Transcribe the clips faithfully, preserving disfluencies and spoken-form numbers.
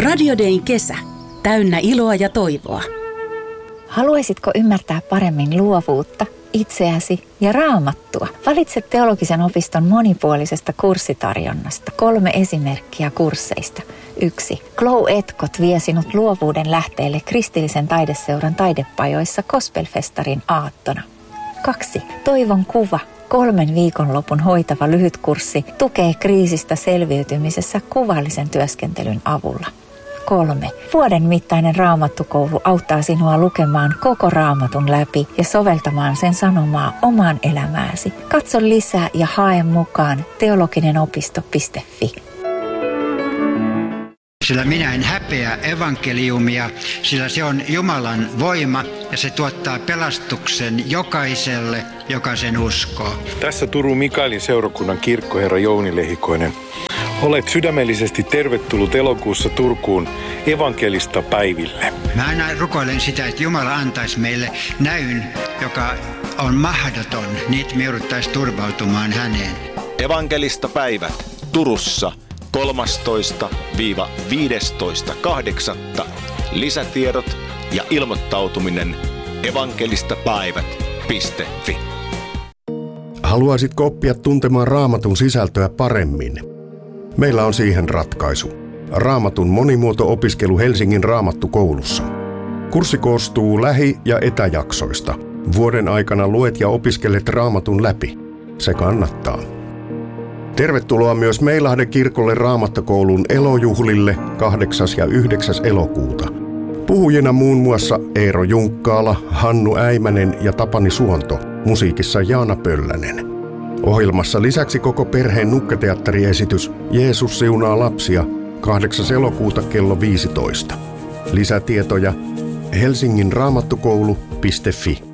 Radio Dayn kesä. Täynnä iloa ja toivoa. Haluaisitko ymmärtää paremmin luovuutta, itseäsi ja Raamattua? Valitse teologisen opiston monipuolisesta kurssitarjonnasta. Kolme esimerkkiä kursseista. Yksi. Glow Etkot vie sinut luovuuden lähteelle kristillisen taideseuran taidepajoissa Gospelfestarin aattona. Kaksi. Toivon kuva. Kolmen viikonlopun hoitava lyhytkurssi tukee kriisistä selviytymisessä kuvallisen työskentelyn avulla. Kolme. Vuoden mittainen Raamattukoulu auttaa sinua lukemaan koko Raamatun läpi ja soveltamaan sen sanomaa omaan elämääsi. Katso lisää ja hae mukaan teologinen-opisto piste fi. Sillä minä en häpeä evankeliumia, sillä se on Jumalan voima ja se tuottaa pelastuksen jokaiselle, joka sen uskoo. Tässä Turun Mikaelin seurakunnan kirkkoherra Jouni Lehikoinen. Olet sydämellisesti tervetullut elokuussa Turkuun evankelista päiville. Mä aina rukoilen sitä, että Jumala antaisi meille näyn, joka on mahdoton, niin me jouduttaisiin turvautumaan häneen. Evankelista päivät Turussa kolmastoista viidestoista kahdeksatta Lisätiedot ja ilmoittautuminen evankelistapäivät piste fi. Haluaisitko oppia tuntemaan Raamatun sisältöä paremmin? Meillä on siihen ratkaisu. Raamatun monimuoto-opiskelu Helsingin Raamattukoulussa. Kurssi koostuu lähi- ja etäjaksoista. Vuoden aikana luet ja opiskelet Raamatun läpi. Se kannattaa. Tervetuloa myös Meilahden kirkolle Raamattokoulun elojuhlille kahdeksas ja yhdeksäs elokuuta. Puhujina muun muassa Eero Junkkaala, Hannu Äimänen ja Tapani Suonto, musiikissa Jaana Pöllänen. Ohjelmassa lisäksi koko perheen nukketeatteriesitys Jeesus siunaa lapsia kahdeksas elokuuta kello viisitoista. Lisätietoja helsingin raamattukoulu piste fi.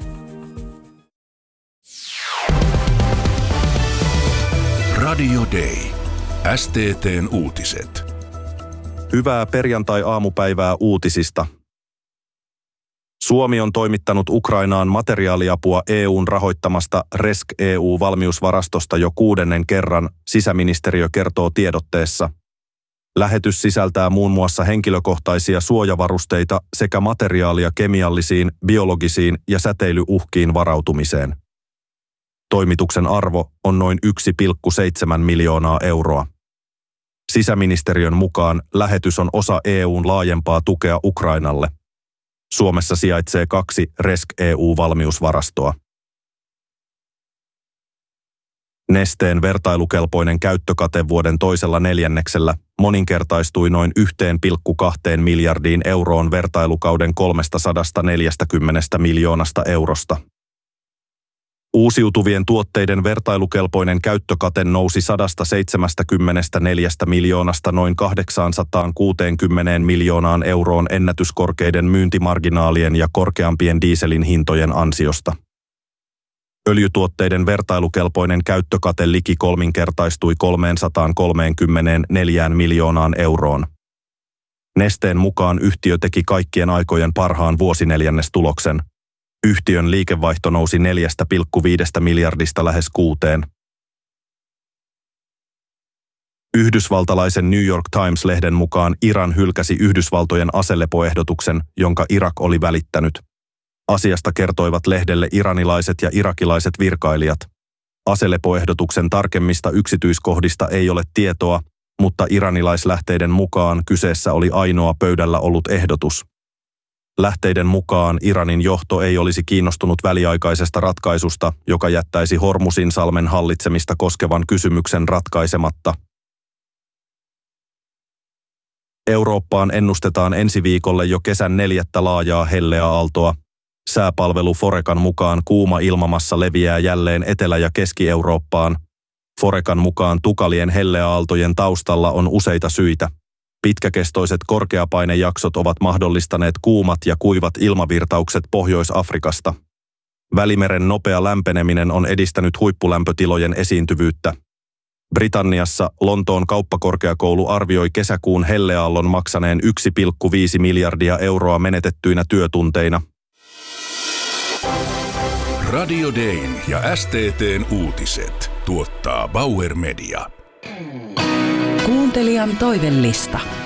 Radio Day. S T T:n uutiset. Hyvää perjantai-aamupäivää uutisista. Suomi on toimittanut Ukrainaan materiaaliapua E U:n rahoittamasta RESC-E U-valmiusvarastosta jo kuudennen kerran, sisäministeriö kertoo tiedotteessa. Lähetys sisältää muun muassa henkilökohtaisia suojavarusteita sekä materiaalia kemiallisiin, biologisiin ja säteilyuhkiin varautumiseen. Toimituksen arvo on noin yksi pilkku seitsemän miljoonaa euroa. Sisäministeriön mukaan lähetys on osa E U:n laajempaa tukea Ukrainalle. Suomessa sijaitsee kaksi RESC-E U-valmiusvarastoa. Nesteen vertailukelpoinen käyttökate vuoden toisella neljänneksellä moninkertaistui noin yksi pilkku kaksi miljardiin euroon vertailukauden kolmesataaneljäkymmentä miljoonasta eurosta. Uusiutuvien tuotteiden vertailukelpoinen käyttökate nousi sata seitsemänkymmentäneljä miljoonasta noin kahdeksansataakuusikymmentä miljoonaan euroon ennätyskorkeiden myyntimarginaalien ja korkeampien dieselin hintojen ansiosta. Öljytuotteiden vertailukelpoinen käyttökate liki kolminkertaistui kolmesataakolmekymmentäneljä miljoonaan euroon. Nesteen mukaan yhtiö teki kaikkien aikojen parhaan vuosineljännestuloksen. Yhtiön liikevaihto nousi neljästä pilkku viidestä miljardista lähes kuuteen. Yhdysvaltalaisen New York Times-lehden mukaan Iran hylkäsi Yhdysvaltojen aselepoehdotuksen, jonka Irak oli välittänyt. Asiasta kertoivat lehdelle iranilaiset ja irakilaiset virkailijat. Aselepoehdotuksen tarkemmista yksityiskohdista ei ole tietoa, mutta iranilaislähteiden mukaan kyseessä oli ainoa pöydällä ollut ehdotus. Lähteiden mukaan Iranin johto ei olisi kiinnostunut väliaikaisesta ratkaisusta, joka jättäisi Hormusin salmen hallitsemista koskevan kysymyksen ratkaisematta. Eurooppaan ennustetaan ensi viikolle jo kesän neljättä laajaa helleä aaltoa. Sääpalvelu Forecan mukaan kuuma ilmamassa leviää jälleen Etelä- ja Keski-Eurooppaan. Forecan mukaan tukalien helleaaltojen taustalla on useita syitä. Pitkäkestoiset korkeapainejaksot ovat mahdollistaneet kuumat ja kuivat ilmavirtaukset Pohjois-Afrikasta. Välimeren nopea lämpeneminen on edistänyt huippulämpötilojen esiintyvyyttä. Britanniassa Lontoon kauppakorkeakoulu arvioi kesäkuun helleaallon maksaneen yksi pilkku viisi miljardia euroa menetettyinä työtunteina. Radio Dayn ja S T T:n uutiset tuottaa Bauer Media. Kuuntelijan toivellista.